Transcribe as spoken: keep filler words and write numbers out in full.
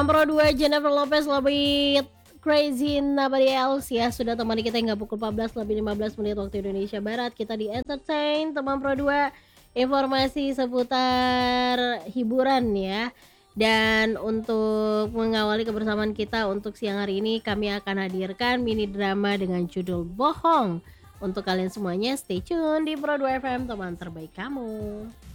Teman Pro dua Jennifer Lopez lebih Crazy Nobody Else ya sudah temani kita hingga pukul empat belas lebih lima belas menit waktu Indonesia Barat. Kita di entertain teman Pro dua, informasi seputar hiburan ya. Dan untuk mengawali kebersamaan kita untuk siang hari ini, kami akan hadirkan mini drama dengan judul Bohong. Untuk kalian semuanya stay tune di Pro dua F M, teman terbaik kamu.